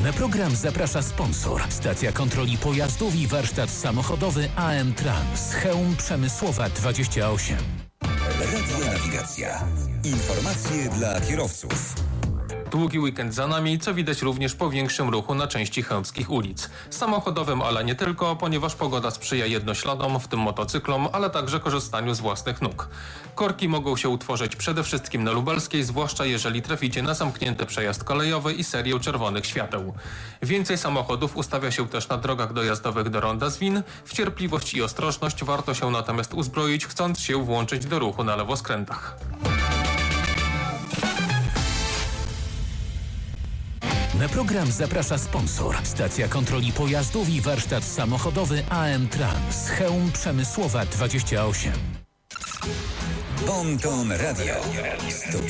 Na program zaprasza sponsor. Stacja kontroli pojazdów i warsztat samochodowy AM Trans. Chełm Przemysłowa 28. Radio Nawigacja. Informacje dla kierowców. Długi weekend za nami, co widać również po większym ruchu na części chełmskich ulic. Samochodowym, ale nie tylko, ponieważ pogoda sprzyja jednośladom, w tym motocyklom, ale także korzystaniu z własnych nóg. Korki mogą się utworzyć przede wszystkim na Lubelskiej, zwłaszcza jeżeli traficie na zamknięty przejazd kolejowy i serię czerwonych świateł. Więcej samochodów ustawia się też na drogach dojazdowych do ronda Zwin. W cierpliwość i ostrożność warto się natomiast uzbroić, chcąc się włączyć do ruchu na lewoskrętach. Na program zaprasza sponsor. Stacja kontroli pojazdów i warsztat samochodowy AM Trans. Chełm Przemysłowa 28. Bon Ton Radio 104,6